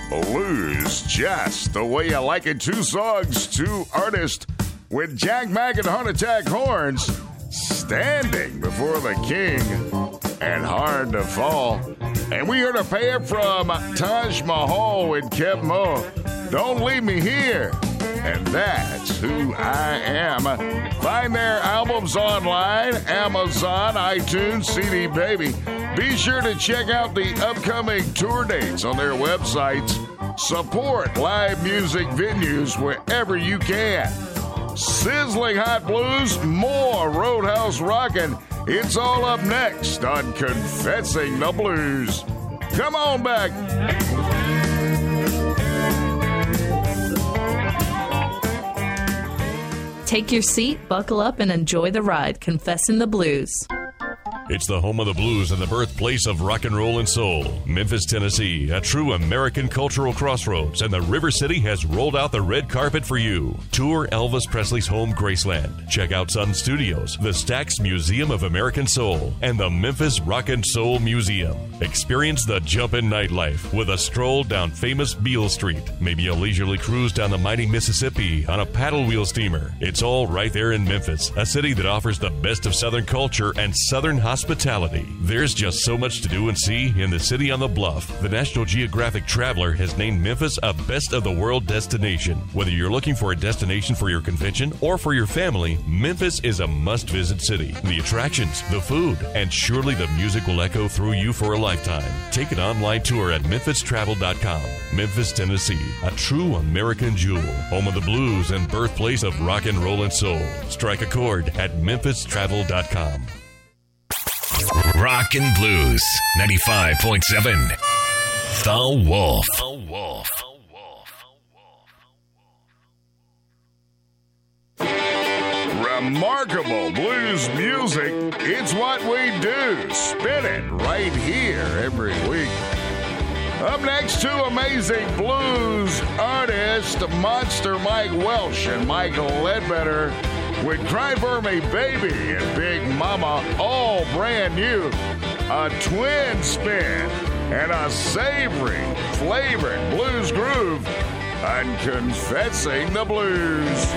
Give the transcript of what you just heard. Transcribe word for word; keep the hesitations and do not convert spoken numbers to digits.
Blues Just the Way You Like It. Two songs, two artists with Jack Mack and Heart Attack horns, Standing Before the King and Hard to Fall. And we heard a pair from Taj Mahal with Kev Mo, Don't Leave Me Here. And That's Who I Am. Find their albums online, Amazon, iTunes, C D Baby. Be sure to check out the upcoming tour dates on their websites. Support live music venues wherever you can. Sizzling hot blues, more Roadhouse rockin'. It's all up next on Confessing the Blues. Come on back. Take your seat, buckle up, and enjoy the ride. Confessing the Blues. It's the home of the blues and the birthplace of rock and roll and soul. Memphis, Tennessee, a true American cultural crossroads, and the River City has rolled out the red carpet for you. Tour Elvis Presley's home, Graceland. Check out Sun Studios, the Stax Museum of American Soul, and the Memphis Rock and Soul Museum. Experience the jumpin' nightlife with a stroll down famous Beale Street. Maybe a leisurely cruise down the mighty Mississippi on a paddle wheel steamer. It's all right there in Memphis, a city that offers the best of Southern culture and Southern hospitality. Hospitality. There's just so much to do and see in the city on the bluff. The National Geographic Traveler has named Memphis a best of the world destination. Whether you're looking for a destination for your convention or for your family, Memphis is a must-visit city. The attractions, the food, and surely the music will echo through you for a lifetime. Take an online tour at memphis travel dot com. Memphis, Tennessee, a true American jewel, home of the blues and birthplace of rock and roll and soul. Strike a chord at memphis travel dot com. Rock and Blues, ninety-five point seven. The Wolf. The Wolf. Remarkable blues music. It's what we do. Spin it right here every week. Up next, two amazing blues artists, Monster Mike Welsh and Michael Ledbetter, with Cry For Me Baby and Big Mama, all brand new. A twin spin and a savory, flavored blues groove on Confessing the Blues.